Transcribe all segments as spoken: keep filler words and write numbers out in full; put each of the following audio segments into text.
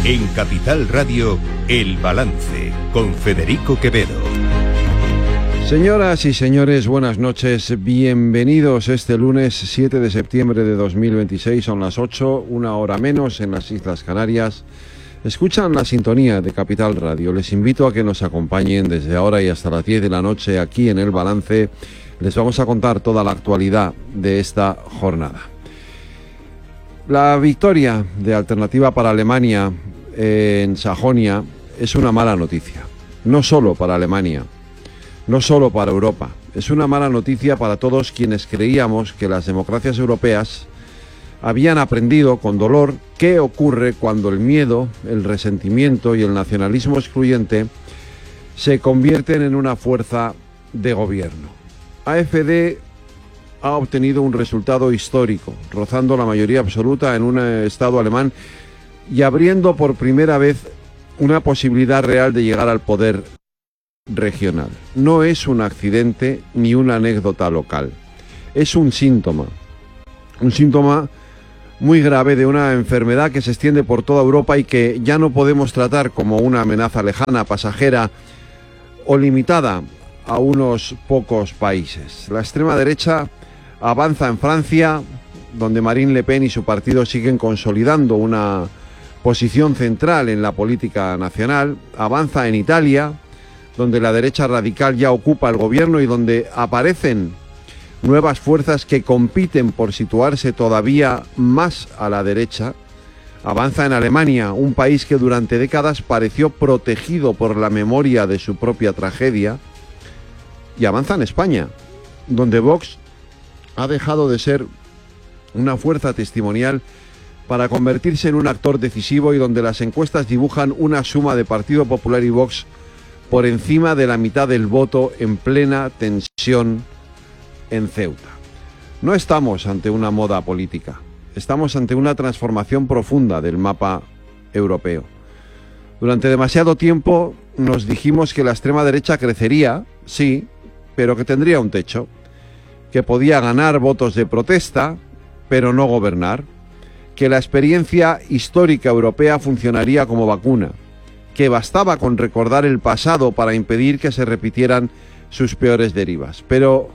En Capital Radio, El Balance, con Federico Quevedo. Señoras y señores, buenas noches. Bienvenidos este lunes siete de septiembre de dos mil veintiséis. Son las ocho, una hora menos en las Islas Canarias. Escuchan la sintonía de Capital Radio. Les invito a que nos acompañen desde ahora y hasta las diez de la noche aquí en El Balance. Les vamos a contar toda la actualidad de esta jornada. La victoria de Alternativa para Alemania en Sajonia es una mala noticia. No solo para Alemania, no solo para Europa. Es una mala noticia para todos quienes creíamos que las democracias europeas habían aprendido con dolor qué ocurre cuando el miedo, el resentimiento y el nacionalismo excluyente se convierten en una fuerza de gobierno. AfD ha obtenido un resultado histórico, rozando la mayoría absoluta en un Estado alemán y abriendo por primera vez una posibilidad real de llegar al poder regional. No es un accidente ni una anécdota local, es un síntoma, un síntoma muy grave de una enfermedad que se extiende por toda Europa y que ya no podemos tratar como una amenaza lejana, pasajera o limitada a unos pocos países. La extrema derecha avanza en Francia, donde Marine Le Pen y su partido siguen consolidando una posición central en la política nacional. Avanza en Italia, donde la derecha radical ya ocupa el gobierno y donde aparecen nuevas fuerzas que compiten por situarse todavía más a la derecha. Avanza en Alemania, un país que durante décadas pareció protegido por la memoria de su propia tragedia. Y avanza en España, donde Vox ha dejado de ser una fuerza testimonial para convertirse en un actor decisivo y donde las encuestas dibujan una suma de Partido Popular y Vox por encima de la mitad del voto en plena tensión en Ceuta. No estamos ante una moda política, estamos ante una transformación profunda del mapa europeo. Durante demasiado tiempo nos dijimos que la extrema derecha crecería, sí, pero que tendría un techo, que podía ganar votos de protesta, pero no gobernar, que la experiencia histórica europea funcionaría como vacuna, que bastaba con recordar el pasado para impedir que se repitieran sus peores derivas. Pero,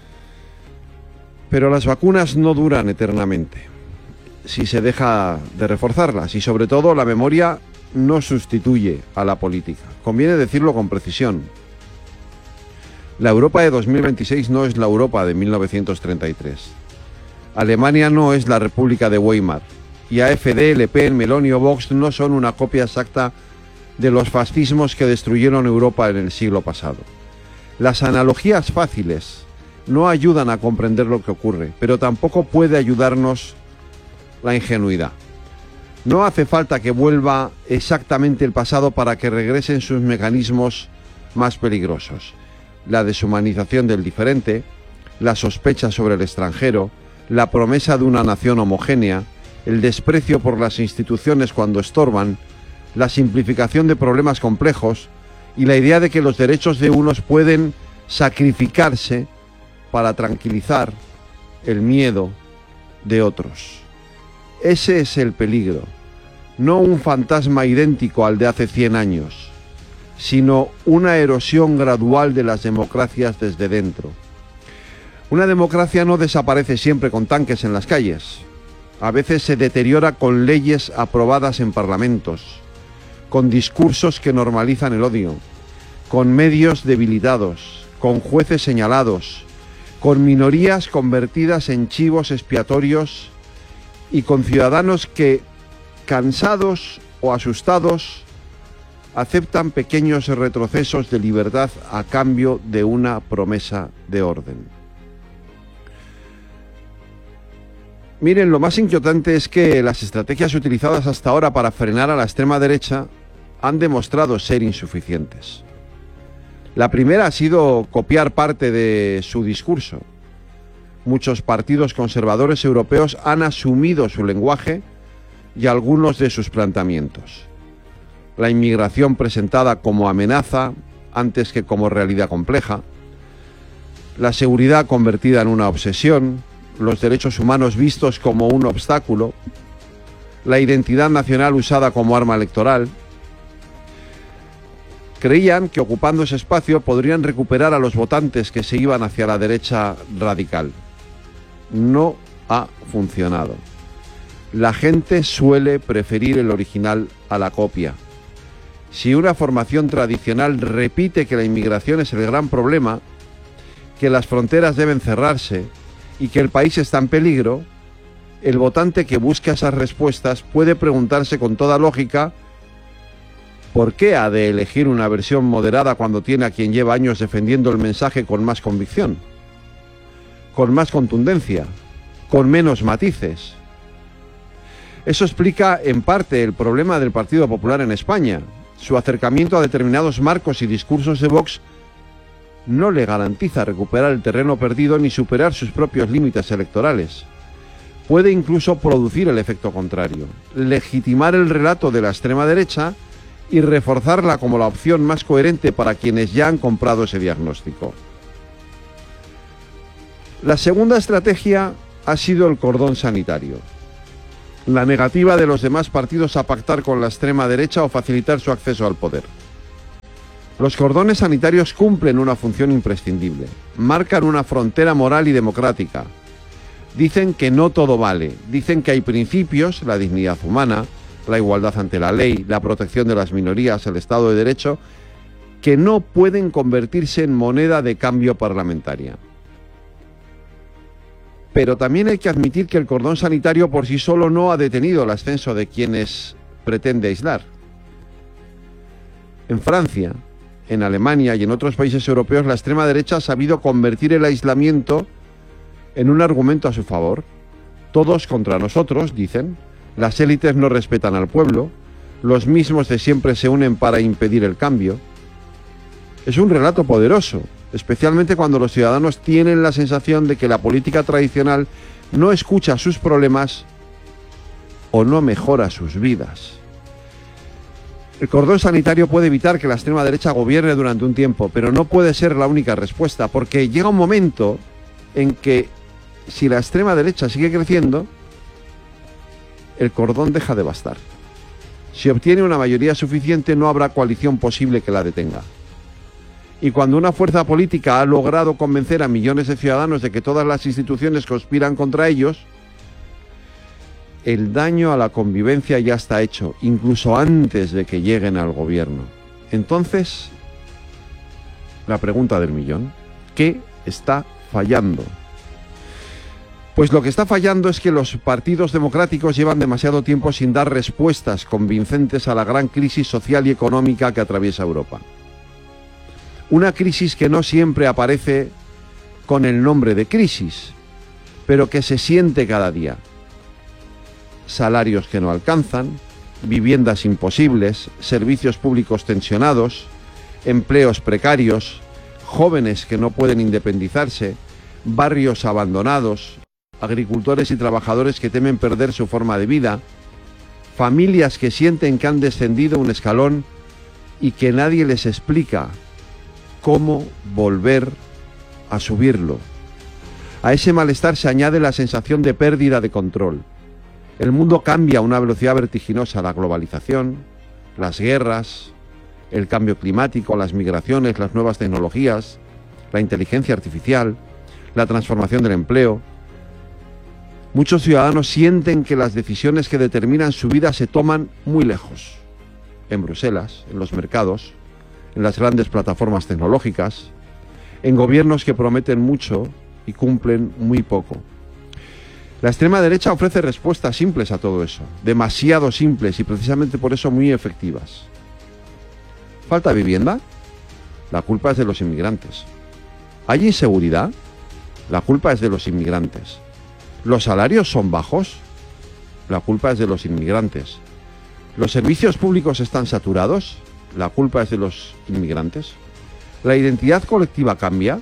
pero las vacunas no duran eternamente si se deja de reforzarlas y sobre todo la memoria no sustituye a la política. Conviene decirlo con precisión. La Europa de dos mil veintiséis no es la Europa de mil novecientos treinta y tres. Alemania no es la República de Weimar. Y AfD, Le Pen, Meloni o Vox no son una copia exacta de los fascismos que destruyeron Europa en el siglo pasado. Las analogías fáciles no ayudan a comprender lo que ocurre, pero tampoco puede ayudarnos la ingenuidad. No hace falta que vuelva exactamente el pasado para que regresen sus mecanismos más peligrosos. La deshumanización del diferente, la sospecha sobre el extranjero, la promesa de una nación homogénea, el desprecio por las instituciones cuando estorban, la simplificación de problemas complejos y la idea de que los derechos de unos pueden sacrificarse para tranquilizar el miedo de otros. Ese es el peligro, no un fantasma idéntico al de hace cien años, sino una erosión gradual de las democracias desde dentro. Una democracia no desaparece siempre con tanques en las calles. A veces se deteriora con leyes aprobadas en parlamentos, con discursos que normalizan el odio, con medios debilitados, con jueces señalados, con minorías convertidas en chivos expiatorios y con ciudadanos que, cansados o asustados, aceptan pequeños retrocesos de libertad a cambio de una promesa de orden. Miren, lo más inquietante es que las estrategias utilizadas hasta ahora para frenar a la extrema derecha han demostrado ser insuficientes. La primera ha sido copiar parte de su discurso. Muchos partidos conservadores europeos han asumido su lenguaje y algunos de sus planteamientos. La inmigración presentada como amenaza antes que como realidad compleja, la seguridad convertida en una obsesión, los derechos humanos vistos como un obstáculo, la identidad nacional usada como arma electoral. Creían que ocupando ese espacio podrían recuperar a los votantes que se iban hacia la derecha radical. No ha funcionado. La gente suele preferir el original a la copia. Si una formación tradicional repite que la inmigración es el gran problema, que las fronteras deben cerrarse y que el país está en peligro, el votante que busca esas respuestas puede preguntarse con toda lógica ¿por qué ha de elegir una versión moderada cuando tiene a quien lleva años defendiendo el mensaje con más convicción, con más contundencia, con menos matices? Eso explica en parte el problema del Partido Popular en España. Su acercamiento a determinados marcos y discursos de Vox no le garantiza recuperar el terreno perdido ni superar sus propios límites electorales. Puede incluso producir el efecto contrario, legitimar el relato de la extrema derecha y reforzarla como la opción más coherente para quienes ya han comprado ese diagnóstico. La segunda estrategia ha sido el cordón sanitario. La negativa de los demás partidos a pactar con la extrema derecha o facilitar su acceso al poder. Los cordones sanitarios cumplen una función imprescindible, marcan una frontera moral y democrática. Dicen que no todo vale, dicen que hay principios, la dignidad humana, la igualdad ante la ley, la protección de las minorías, el Estado de Derecho, que no pueden convertirse en moneda de cambio parlamentaria. Pero también hay que admitir que el cordón sanitario por sí solo no ha detenido el ascenso de quienes pretende aislar. En Francia, en Alemania y en otros países europeos, la extrema derecha ha sabido convertir el aislamiento en un argumento a su favor. Todos contra nosotros, dicen, las élites no respetan al pueblo, los mismos de siempre se unen para impedir el cambio. Es un relato poderoso, especialmente cuando los ciudadanos tienen la sensación de que la política tradicional no escucha sus problemas o no mejora sus vidas. El cordón sanitario puede evitar que la extrema derecha gobierne durante un tiempo, pero no puede ser la única respuesta, porque llega un momento en que si la extrema derecha sigue creciendo, el cordón deja de bastar. Si obtiene una mayoría suficiente, no habrá coalición posible que la detenga. Y cuando una fuerza política ha logrado convencer a millones de ciudadanos de que todas las instituciones conspiran contra ellos, el daño a la convivencia ya está hecho, incluso antes de que lleguen al gobierno. Entonces, la pregunta del millón, ¿qué está fallando? Pues lo que está fallando es que los partidos democráticos llevan demasiado tiempo sin dar respuestas convincentes a la gran crisis social y económica que atraviesa Europa. Una crisis que no siempre aparece con el nombre de crisis, pero que se siente cada día. Salarios que no alcanzan, viviendas imposibles, servicios públicos tensionados, empleos precarios, jóvenes que no pueden independizarse, barrios abandonados, agricultores y trabajadores que temen perder su forma de vida, familias que sienten que han descendido un escalón y que nadie les explica cómo volver a subirlo. A ese malestar se añade la sensación de pérdida de control. El mundo cambia a una velocidad vertiginosa, la globalización, las guerras, el cambio climático, las migraciones, las nuevas tecnologías, la inteligencia artificial, la transformación del empleo. Muchos ciudadanos sienten que las decisiones que determinan su vida se toman muy lejos, en Bruselas, en los mercados, en las grandes plataformas tecnológicas, en gobiernos que prometen mucho y cumplen muy poco. La extrema derecha ofrece respuestas simples a todo eso, demasiado simples y precisamente por eso muy efectivas. ¿Falta vivienda? La culpa es de los inmigrantes. ¿Hay inseguridad? La culpa es de los inmigrantes. ¿Los salarios son bajos? La culpa es de los inmigrantes. ¿Los servicios públicos están saturados? La culpa es de los inmigrantes. ¿La identidad colectiva cambia?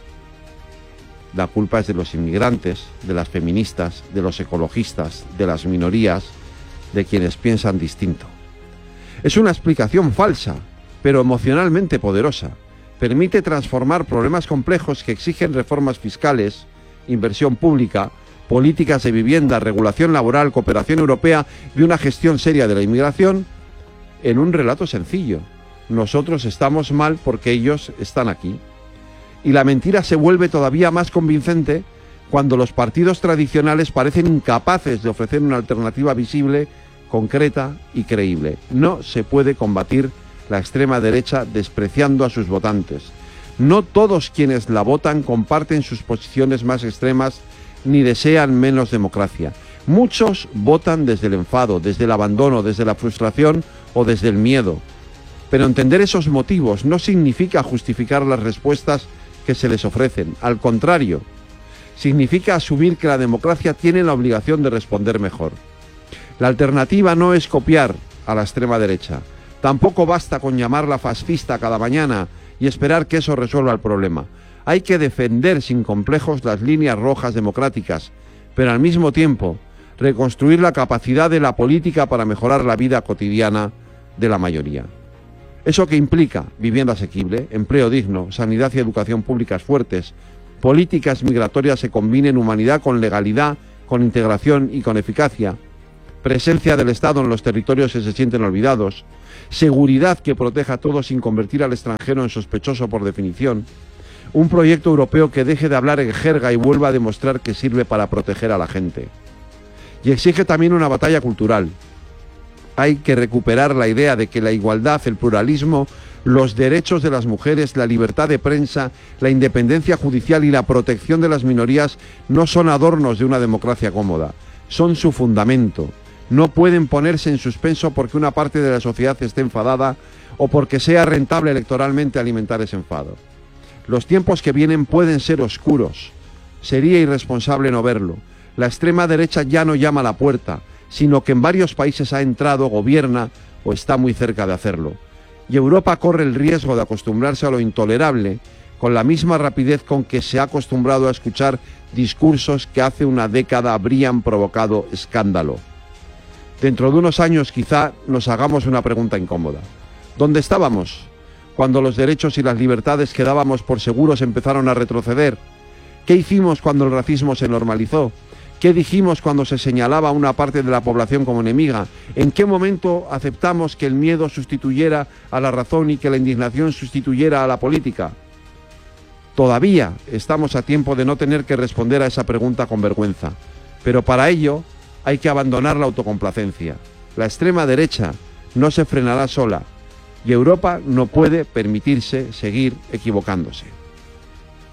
La culpa es de los inmigrantes, de las feministas, de los ecologistas, de las minorías, de quienes piensan distinto. Es una explicación falsa, pero emocionalmente poderosa. Permite transformar problemas complejos que exigen reformas fiscales, inversión pública, políticas de vivienda, regulación laboral, cooperación europea y una gestión seria de la inmigración, en un relato sencillo: nosotros estamos mal porque ellos están aquí. Y la mentira se vuelve todavía más convincente cuando los partidos tradicionales parecen incapaces de ofrecer una alternativa visible, concreta y creíble. No se puede combatir la extrema derecha despreciando a sus votantes. No todos quienes la votan comparten sus posiciones más extremas ni desean menos democracia. Muchos votan desde el enfado, desde el abandono, desde la frustración o desde el miedo. Pero entender esos motivos no significa justificar las respuestas que se les ofrecen. Al contrario, significa asumir que la democracia tiene la obligación de responder mejor. La alternativa no es copiar a la extrema derecha. Tampoco basta con llamarla fascista cada mañana y esperar que eso resuelva el problema. Hay que defender sin complejos las líneas rojas democráticas, pero al mismo tiempo reconstruir la capacidad de la política para mejorar la vida cotidiana de la mayoría. ¿Eso qué implica? Vivienda asequible, empleo digno, sanidad y educación públicas fuertes, políticas migratorias que combinen humanidad con legalidad, con integración y con eficacia, presencia del Estado en los territorios que se sienten olvidados, seguridad que proteja a todos sin convertir al extranjero en sospechoso por definición, un proyecto europeo que deje de hablar en jerga y vuelva a demostrar que sirve para proteger a la gente. Y exige también una batalla cultural. Hay que recuperar la idea de que la igualdad, el pluralismo, los derechos de las mujeres, la libertad de prensa, la independencia judicial y la protección de las minorías no son adornos de una democracia cómoda, son su fundamento. No pueden ponerse en suspenso porque una parte de la sociedad esté enfadada o porque sea rentable electoralmente alimentar ese enfado. Los tiempos que vienen pueden ser oscuros. Sería irresponsable no verlo. La extrema derecha ya no llama a la puerta, sino que en varios países ha entrado, gobierna o está muy cerca de hacerlo. Y Europa corre el riesgo de acostumbrarse a lo intolerable con la misma rapidez con que se ha acostumbrado a escuchar discursos que hace una década habrían provocado escándalo. Dentro de unos años quizá nos hagamos una pregunta incómoda. ¿Dónde estábamos cuando los derechos y las libertades que dábamos por seguros empezaron a retroceder? ¿Qué hicimos cuando el racismo se normalizó? ¿Qué dijimos cuando se señalaba a una parte de la población como enemiga? ¿En qué momento aceptamos que el miedo sustituyera a la razón y que la indignación sustituyera a la política? Todavía estamos a tiempo de no tener que responder a esa pregunta con vergüenza, pero para ello hay que abandonar la autocomplacencia. La extrema derecha no se frenará sola y Europa no puede permitirse seguir equivocándose.